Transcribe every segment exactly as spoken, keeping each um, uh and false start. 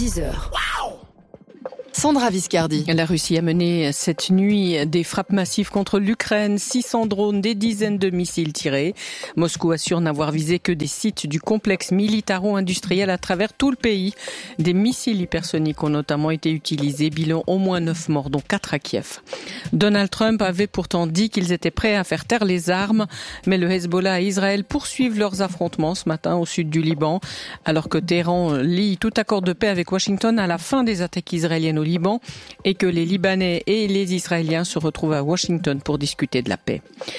dix heures. Sandra Viscardi. La Russie a mené cette nuit des frappes massives contre l'Ukraine, six cents drones, des dizaines de missiles tirés. Moscou assure n'avoir visé que des sites du complexe militaro-industriel à travers tout le pays. Des missiles hypersoniques ont notamment été utilisés, bilan au moins neuf morts, dont quatre à Kiev. Donald Trump avait pourtant dit qu'ils étaient prêts à faire taire les armes, mais le Hezbollah et Israël poursuivent leurs affrontements ce matin au sud du Liban, alors que Téhéran lie tout accord de paix avec Washington à la fin des attaques israéliennes au Liban et que les Libanais et les Israéliens se retrouvent à Washington pour discuter de la paix.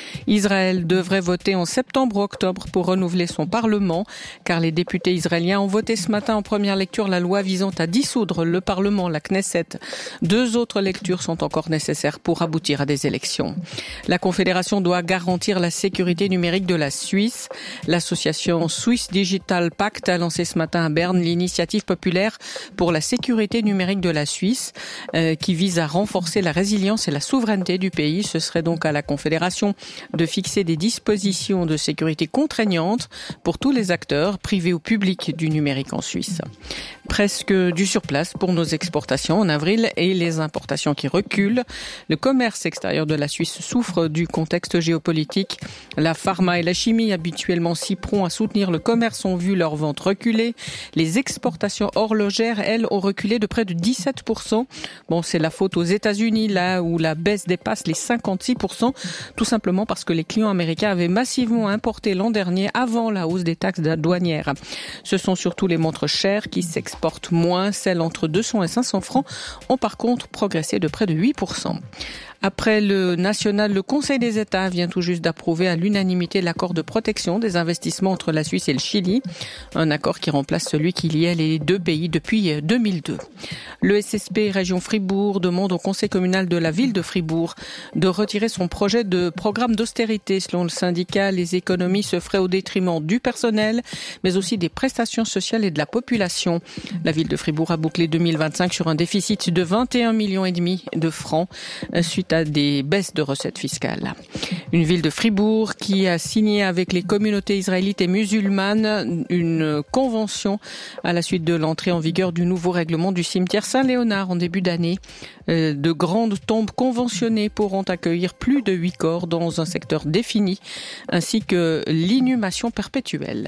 Israël devrait voter en septembre ou octobre pour renouveler son Parlement, car les députés israéliens ont voté ce matin en première lecture la loi visant à dissoudre le Parlement, la Knesset. Deux autres lectures sont encore nécessaires pour aboutir à des élections. La Confédération doit garantir la sécurité numérique de la Suisse. L'association Swiss Digital Pact a lancé ce matin à Berne l'initiative populaire pour la sécurité numérique de la Suisse, euh, qui vise à renforcer la résilience et la souveraineté du pays. Ce serait donc à la Confédération de fixer des dispositions de sécurité contraignantes pour tous les acteurs, privés ou publics, du numérique en Suisse. Presque du surplace pour nos exportations en avril et les importations qui reculent. Le commerce extérieur de la Suisse souffre du contexte géopolitique. La pharma et la chimie, habituellement si prompts à soutenir le commerce, ont vu leurs ventes reculer. Les exportations horlogères, elles, ont reculé de près de dix-sept pour cent. Bon, c'est la faute aux États-Unis, là où la baisse dépasse les cinquante-six pour cent, tout simplement parce que les clients américains avaient massivement importé l'an dernier avant la hausse des taxes douanières. Ce sont surtout les montres chères qui s'exportent moins. Celles entre deux cents et cinq cents francs ont par contre progressé de près de huit pour cent. Après le national, le Conseil des États vient tout juste d'approuver à l'unanimité l'accord de protection des investissements entre la Suisse et le Chili. Un accord qui remplace celui qui liait les deux pays depuis deux mille deux. Le S S P Région Fribourg demande au Conseil communal de la ville de Fribourg de retirer son projet de programme d'austérité. Selon le syndicat, les économies se feraient au détriment du personnel, mais aussi des prestations sociales et de la population. La ville de Fribourg a bouclé deux mille vingt-cinq sur un déficit de vingt et un virgule cinq millions de francs suite à des baisses de recettes fiscales. Une ville de Fribourg qui a signé avec les communautés israélites et musulmanes une convention à la suite de l'entrée en vigueur du nouveau règlement du cimetière Saint-Léonard en début d'année. De grandes tombes conventionnées pourront accueillir plus de huit corps dans un secteur défini, ainsi que l'inhumation perpétuelle.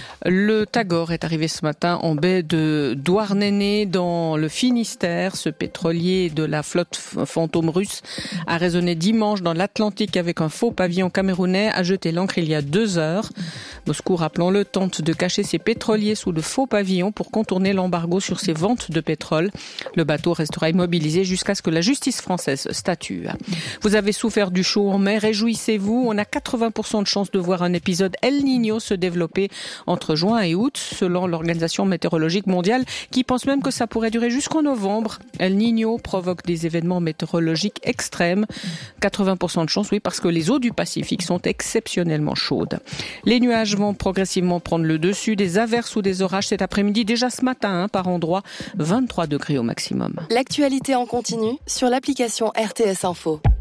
Le Tagore est arrivé ce matin en baie de Douarnenez dans le Finistère. Ce pétrolier de la flotte fantôme russe a résonné dimanche dans l'Atlantique avec un faux pavillon camerounais, a jeté l'ancre il y a deux heures. Moscou, rappelons-le, tente de cacher ses pétroliers sous de faux pavillons pour contourner l'embargo sur ses ventes de pétrole. Le bateau restera immobilisé jusqu'à ce que la justice française statue. Vous avez souffert du chaud en mai, réjouissez-vous. On a quatre-vingts pour cent de chances de voir un épisode El Niño se développer entre juin et août, selon l'Organisation météorologique mondiale, qui pense même que ça pourrait durer jusqu'en novembre. El Niño provoque des événements météorologiques extrêmes. quatre-vingts pour cent de chance, oui, parce que les eaux du Pacifique sont exceptionnellement chaudes. Les nuages vont progressivement prendre le dessus. Des averses ou des orages cet après-midi, déjà ce matin, hein, par endroit, vingt-trois degrés au maximum. L'actualité en continu sur l'application R T S Info.